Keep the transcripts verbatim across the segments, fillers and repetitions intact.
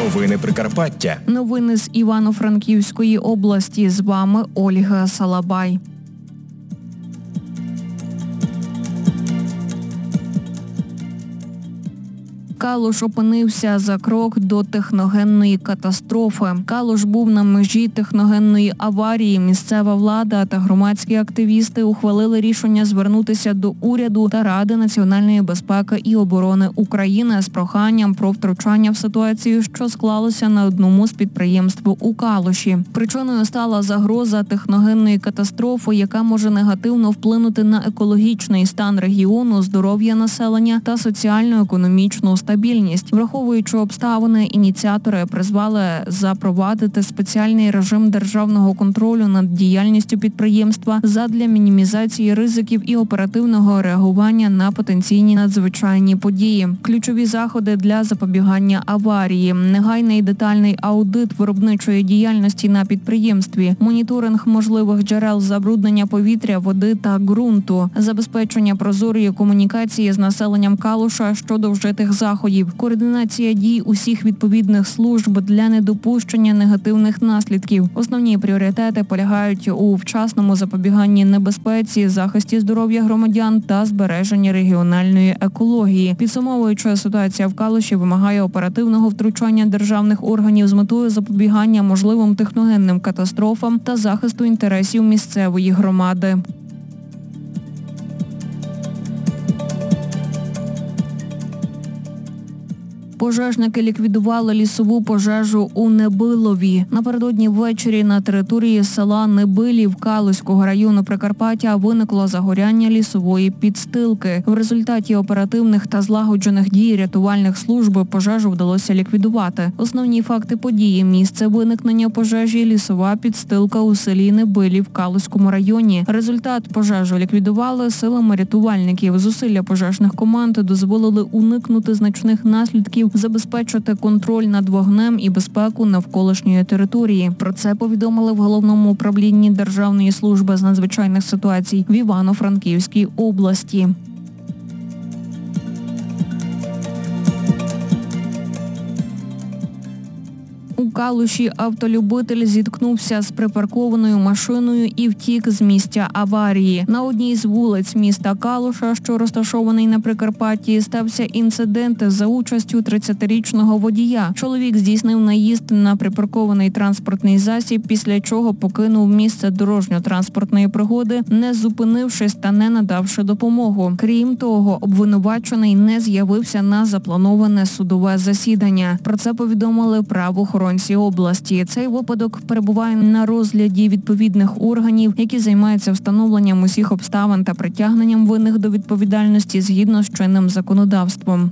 Новини Прикарпаття. Новини з Івано-Франківської області. З вами Ольга Салабай. Калуш опинився за крок до техногенної катастрофи. Калуш був на межі техногенної аварії. Місцева влада та громадські активісти ухвалили рішення звернутися до уряду та Ради національної безпеки і оборони України з проханням про втручання в ситуацію, що склалося на одному з підприємств у Калуші. Причиною стала загроза техногенної катастрофи, яка може негативно вплинути на екологічний стан регіону, здоров'я населення та соціально-економічну стабільність. Враховуючи обставини, ініціатори призвали запровадити спеціальний режим державного контролю над діяльністю підприємства задля мінімізації ризиків і оперативного реагування на потенційні надзвичайні події. Ключові заходи для запобігання аварії, негайний детальний аудит виробничої діяльності на підприємстві, моніторинг можливих джерел забруднення повітря, води та ґрунту, забезпечення прозорої комунікації з населенням Калуша щодо вжитих заходів, координація дій усіх відповідних служб для недопущення негативних наслідків. Основні пріоритети полягають у вчасному запобіганні небезпеці, захисті здоров'я громадян та збереженні регіональної екології. Підсумовуючи, ситуація в Калуші вимагає оперативного втручання державних органів з метою запобігання можливим техногенним катастрофам та захисту інтересів місцевої громади. Пожежники ліквідували лісову пожежу у Небилові. Напередодні ввечері на території села Небилів Калузького району Прикарпаття виникло загоряння лісової підстилки. В результаті оперативних та злагоджених дій рятувальних служб пожежу вдалося ліквідувати. Основні факти події: місце виникнення пожежі, лісова підстилка у селі Небилів в Калузькому районі. Результат: пожежу ліквідували силами рятувальників. Зусилля пожежних команд дозволили уникнути значних наслідків, забезпечити контроль над вогнем і безпеку навколишньої території. Про це повідомили в Головному управлінні Державної служби з надзвичайних ситуацій в Івано-Франківській області. У Калуші автолюбитель зіткнувся з припаркованою машиною і втік з місця аварії. На одній з вулиць міста Калуша, що розташований на Прикарпатті, стався інцидент за участю тридцятирічного водія. Чоловік здійснив наїзд на припаркований транспортний засіб, після чого покинув місце дорожньо-транспортної пригоди, не зупинившись та не надавши допомогу. Крім того, обвинувачений не з'явився на заплановане судове засідання. Про це повідомили правоохоронці області. Цей випадок перебуває на розгляді відповідних органів, які займаються встановленням усіх обставин та притягненням винних до відповідальності згідно з чинним законодавством.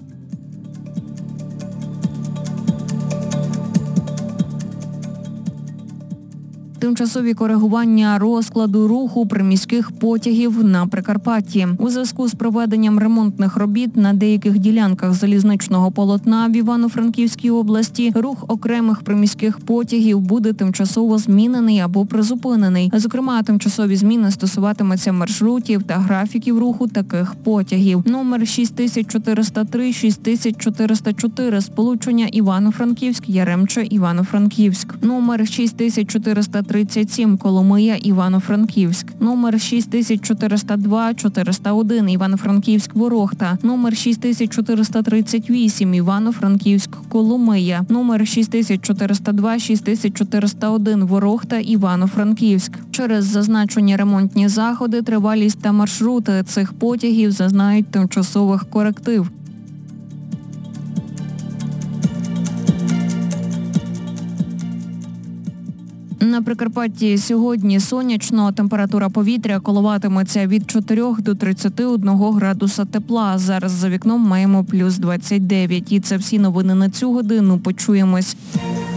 Тимчасові коригування розкладу руху приміських потягів на Прикарпатті. У зв'язку з проведенням ремонтних робіт на деяких ділянках залізничного полотна в Івано-Франківській області рух окремих приміських потягів буде тимчасово змінений або призупинений. Зокрема, тимчасові зміни стосуватимуться маршрутів та графіків руху таких потягів. Номер шість тисяч чотириста три, шість тисяч чотириста чотири сполучення Івано-Франківськ, Яремче, Івано-Франківськ. Номер шість тисяч чотириста тридцять сім Коломия, Івано-Франківськ. Номер шість тисяч чотириста два, чотириста один Івано-Франківськ, Ворохта. Номер шість тисяч чотириста тридцять вісім Івано-Франківськ, Коломия. Номер шість тисяч чотириста два, шість тисяч чотириста один Ворохта, Івано-Франківськ. Через зазначені ремонтні заходи тривалість та маршрути цих потягів зазнають тимчасових коректив. На Прикарпатті сьогодні сонячно, температура повітря коливатиметься від чотирьох до тридцяти одного градуса тепла. Зараз за вікном маємо плюс двадцять дев'ять. І це всі новини на цю годину. Почуємось.